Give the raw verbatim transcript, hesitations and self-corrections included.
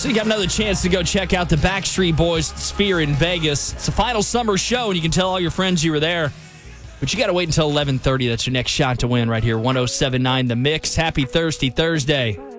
So you got another chance to go check out the Backstreet Boys Sphere in Vegas. It's the final summer show, and you can tell all your friends you were there. But you got to wait until eleven thirty. That's your next shot to win right here. one oh seven point nine The Mix. Happy Thirsty Thursday.